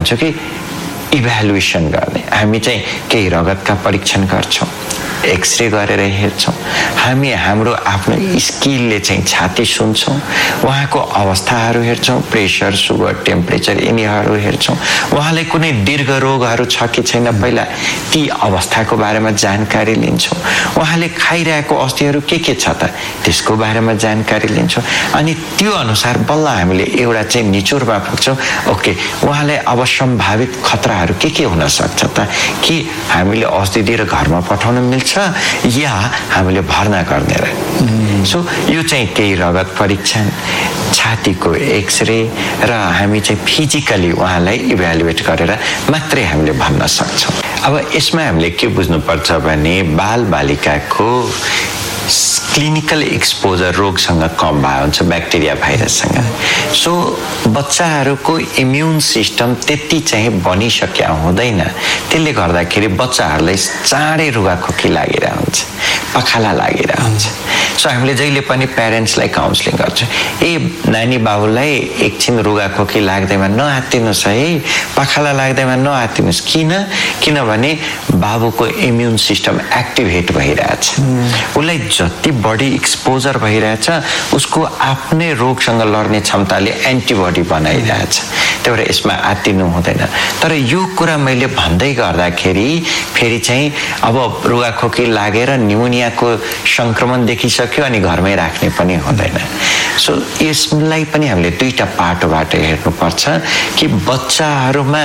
चाहन्छौँ कि इभ्यालुएसन गर्ने। हामी चाहिँ केही रगतका परीक्षण गर्छौँ, एक्सरे गरेर हेर्छौँ, हामी हाम्रो आफ्नो स्किलले चाहिँ छाती सुन्छौँ, उहाँको अवस्थाहरू हेर्छौँ, प्रेसर, सुगर, टेम्परेचर यिनीहरू हेर्छौँ, उहाँलाई कुनै दीर्घ रोगहरू छ कि छैन पहिला ती अवस्थाको बारेमा जानकारी लिन्छौँ, उहाँले खाइरहेको औषधिहरू के छ त त्यसको बारेमा जानकारी लिन्छौँ, अनि त्यो अनुसार बल्ल हामीले एउटा चाहिँ निचोरमा पुग्छौँ। ओके, उहाँलाई अब सम्भावित खतराहरू के हुन सक्छ त, कि हामीले औषधि दिएर घरमा पठाउन मिल्छ या हामीले भर्ना गर्ने र। सो यो चाहिँ केही रगत परीक्षण, छातीको एक्सरे र हामी चाहिँ फिजिकली उहाँलाई इभ्यालुएट गरेर मात्रै हामीले भन्न सक्छौँ। अब यसमा हामीले के बुझ्नुपर्छ भने बालबालिकाको क्लिनिकल एक्सपोजर रोगसँग कम भएको हुन्छ, ब्याक्टेरिया भाइरससँग। सो बच्चाहरूको इम्युन सिस्टम त्यति चाहिँ बनिसक्या हुँदैन, त्यसले गर्दाखेरि बच्चाहरूलाई चाँडै रुगाखोकी लागिरहेको हुन्छ, पखाला लागिरहेको हुन्छ। सो हामीले जहिले पनि प्यारेन्ट्सलाई काउन्सिलिङ गर्छौँ, ए नानी बाबुलाई एकछिन रुगाखोकी लाग्दैमा नआत्तिनुहोस् है, पखाला लाग्दैमा नआत्तिनुहोस्। किनभने बाबुको इम्युन सिस्टम एक्टिभेट भइरहेछ, उसलाई जति बढी एक्सपोजर भइरहेछ उसको आफ्नै रोगसँग लड्ने क्षमताले एन्टिबडी बनाइरहेछ, त्यही भएर यसमा आत्तिनु हुँदैन। तर यो कुरा मैले भन्दै गर्दाखेरि फेरि चाहिँ अब रुगाखोकी लागेर न्युमोनियाको संक्रमण देखिसक्यो अनि घरमै राख्ने पनि हुँदैन। सो यसलाई पनि हामीले दुईटा पाटोबाट हेर्नुपर्छ कि बच्चाहरूमा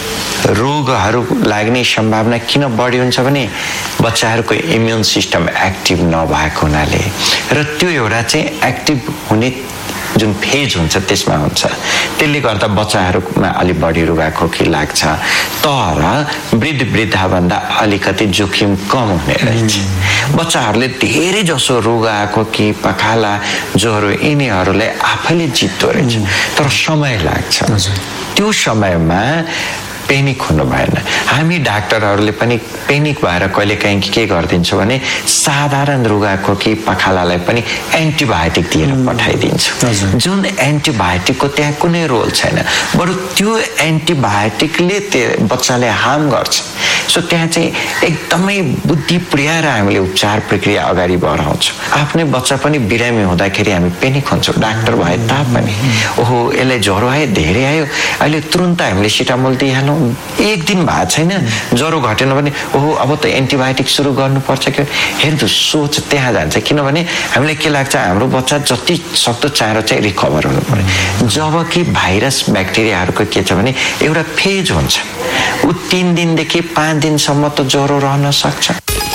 रोगहरू लाग्ने सम्भावना किन बढी हुन्छ भने बच्चाहरूको इम्युन सिस्टम एक्टिभ नभएको हुनाले, र त्यो एउटा चाहिँ एक्टिभ हुने जुन फेज हुन्छ त्यसमा हुन्छ, त्यसले गर्दा बच्चाहरूमा अलि बढी रुगाखोकी लाग्छ। तर वृद्धभन्दा अलिकति जोखिम कम हुने रहेछ। बच्चाहरूले धेरै जसो रुगाखोकी, पखाला, ज्वरो यिनीहरूलाई आफैले जित्दो रहेछ, तर समय लाग्छ। त्यो समयमा पेनिक हुनु भएन। हामी डाक्टरहरूले पनि पेनिक भएर कहिलेकाहीँ के गरिदिन्छौँ भने साधारण रुगाखोकी, पखालालाई पनि एन्टिबायोटिक दिएर पठाइदिन्छौँ, जुन एन्टिबायोटिकको त्यहाँ कुनै रोल छैन, बरु त्यो एन्टिबायोटिकले बच्चाले हार्म गर्छ। सो त्यहाँ चाहिँ एकदमै बुद्धि पुर्याएर हामीले उपचार प्रक्रिया अगाडि बढाउँछौँ। आफ्नै बच्चा पनि बिरामी हुँदाखेरि हामी पेनिक हुन्छौँ, डाक्टर भए तापनि ओहो यसलाई ज्वरो आयो, धेरै आयो, अहिले तुरुन्त हामीले सिटामोल दिइहालौँ, एक दिन भएको छैन, ज्वरो घटेन भने ओहो अब त एन्टिबायोटिक सुरु गर्नुपर्छ कि। हेर्नु सोच त्यहाँ जान्छ, किनभने हामीलाई के लाग्छ हाम्रो बच्चा जति सक्दो चाँडो चाहिँ रिकभर हुनु पर्यो, जबकि भाइरस ब्याक्टेरियाहरूको के छ भने एउटा फेज हुन्छ, ऊ 3 दिनदेखि 5 दिनसम्म त ज्वरो रहन सक्छ।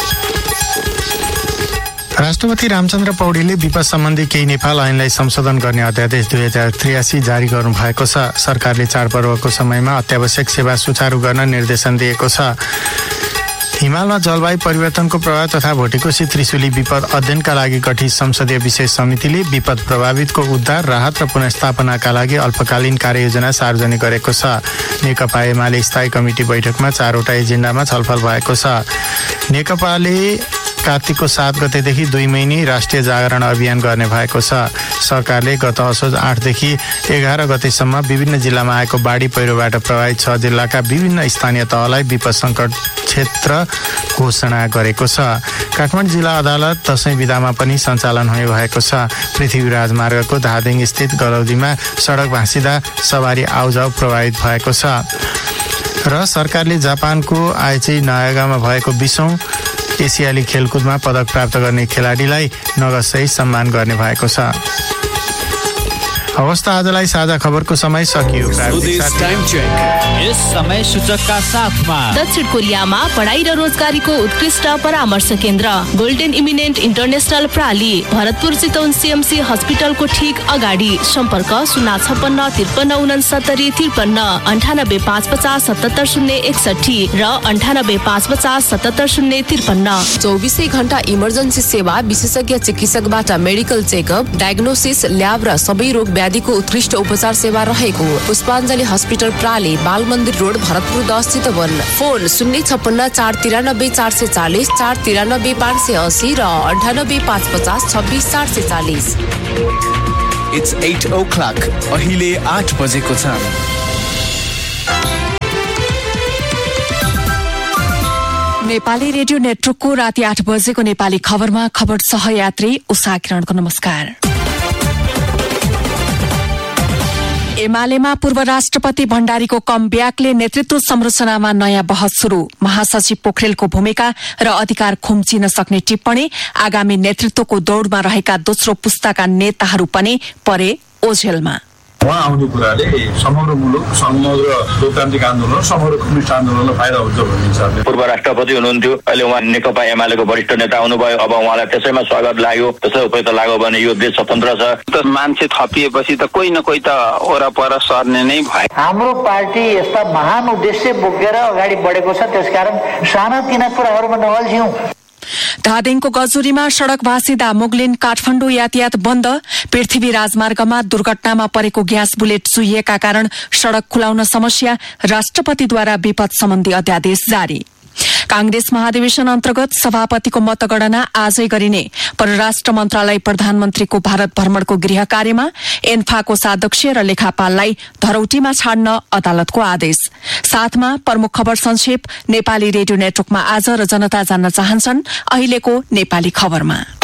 राष्ट्रपति रामचन्द्र पौडेलले विपद सम्बन्धी केही नेपाल ऐनलाई संशोधन गर्ने अध्यादेश 2083 जारी गर्नु भएको छ। सरकारले चाडपर्वको समयमा अत्यावश्यक सेवा सुचारू गर्न निर्देशन दिएको छ। हिमालमा जलवायु परिवर्तनको प्रभाव तथा भोटेकोशी त्रिशुली विपद अध्ययनका लागि गठित संसदीय विशेष समितिले विपद प्रभावितको उद्धार, राहत र पुनर्स्थापनाका लागि अल्पकालीन कार्ययोजना सार्वजनिक गरेको छ। नेकपा एमाले स्थायी कमिटी बैठकमा 4वटा एजेन्डामा छलफल भएको छ। नेकपाले कार्तिकको 7 गतेदेखि 2 महिने राष्ट्रिय जागरण अभियान गर्ने भएको छ। सरकारले गत असोज 8 देखि 11 गतेसम्म विभिन्न जिल्लामा आएको बाढी पहिरोबाट प्रभावित 6 जिल्लाका विभिन्न स्थानीय तहलाई विपद सङ्कट क्षेत्र घोषणा गरेको छ। काठमाडौँ जिल्ला अदालत दशैं विधामा पनि सञ्चालन हुने भएको छ। पृथ्वी राजमार्गको धादिङ स्थित गलौदीमा सडक भाँसिँदा सवारी आउजाउ प्रभावित भएको छ। र सरकारले जापानको आइची नागामा भएको 20औं एसियाली खेलकुदमा पदक प्राप्त गर्ने खेलाडीलाई नगदसहित सम्मान गर्ने भएको छ। अवस्था आजलाई साझा खबरको समय सकियो। यस समय सूचकका साथमा दक्षिण कोरियामा पढाइ र रोजगारीको उत्कृष्ट परामर्श केन्द्र golden eminent international प्राली, Bharatpur Chitwan CMC हस्पिटलको ठीक अगाडि। सम्पर्क 056 53 69 53 98 550 77 061 र 98 550 77 053। 24 घण्टा इमर्जेन्सी सेवा, विशेषज्ञ चिकित्सकबाट मेडिकल चेकअप, डायग्नोसिस, ल्याब र सबै रोग व्याधिको उत्कृष्ट उपचार सेवा रहेको पुष्पाञ्जली हस्पिटल प्राली, बाल मन्दिर रोड, भरतपुर 10 चितवन। फोन 056 493 440 493 580 र 98 550 26 440। It's 8 o'clock. अहिले 8 बजेको छ। नेपाली रेडियो नेटवर्कको राति 8 बजेको नेपाली खबरमा खबर सहयात्री उषा किरणको नमस्कार। एमालेमा पूर्व राष्ट्रपति भण्डारीको कमब्याकले नेतृत्व संरचनामा नयाँ बहस शुरू। महासचिव पोखरेलको भूमिका र अधिकार खुम्चिन सक्ने टिप्पणी। आगामी नेतृत्वको दौड़मा रहेका दोस्रो पुस्ताका नेताहरू पनि परे ओझेलमा। उहाँ आउने कुराले समग्र मुलुक, समग्र लोकतान्त्रिक आन्दोलन, समग्र कम्युनिस्ट आन्दोलनलाई फाइदा हुन्छ भन्ने हिसाबले। पूर्व राष्ट्रपति हुनुहुन्थ्यो, अहिले उहाँ नेकपा एमालेको वरिष्ठ नेता हुनुभयो। अब उहाँलाई त्यसैमा स्वागत लाग्यो, त्यसै उपयुक्त लाग्यो भने यो देश स्वतन्त्र छ। त मान्छे थपिएपछि त कोही न कोही त ओरपर सर्ने नै भयो। हाम्रो पार्टी यस्ता महान उद्देश्य बोकेर अगाडि बढेको छ, त्यसकारण सानातिना कुराहरूमा नअल्झियौं। धादिङको गजुरीमा सड़क भाँसिदा मुगलिन काठमाडौँ यातायात बन्द। पृथ्वी राजमार्गमा दुर्घटनामा परेको ग्यास बुलेट चुहिएका कारण सड़क खुलाउन समस्या। राष्ट्रपतिद्वारा विपद सम्बन्धी अध्यादेश जारी। कांग्रेस महाधिवेशन अन्तर्गत सभापतिको मतगणना आजै गरिने। परराष्ट्र मन्त्रालय प्रधानमन्त्रीको भारत भ्रमणको गृह कार्यमा एन्फाको अध्यक्ष र लेखापाललाई धरौटीमा छाड्न अदालतको आदेश। साथमा प्रमुख खबर संक्षेप नेपाली रेडियो नेटवर्कमा आज र जनता जान्न चाहन्छन् अहिलेको नेपाली खबरमा।